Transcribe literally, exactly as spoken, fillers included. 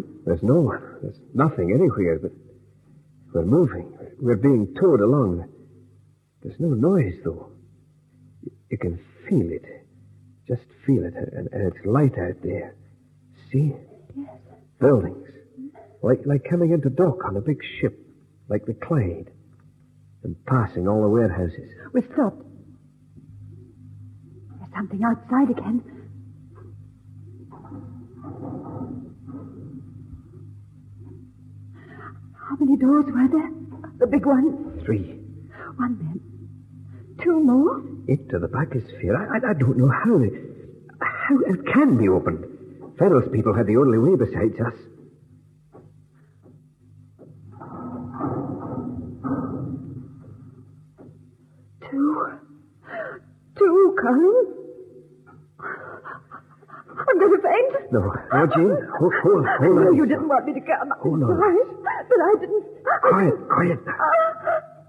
There's no one. There's nothing anywhere, but we're moving. We're being towed along. There's no noise, though. You can feel it. Just feel it, and, and it's light out there. See? Yes. Buildings. Like, like coming into dock on a big ship, like the Clyde. And passing all the warehouses. We're stopped. There's something outside again. How many doors were there? The big one? Three. One then. Two more? Into the bathysphere. I, I, I don't know how they... How it can be opened. Ferrell's people had the only way besides us. Two. Two, Colin. I'm going to faint. No, no, Jean. Hold, hold, hold No, on. you didn't want me to come. Hold on. Right, but I didn't. I Quiet, didn't. quiet now.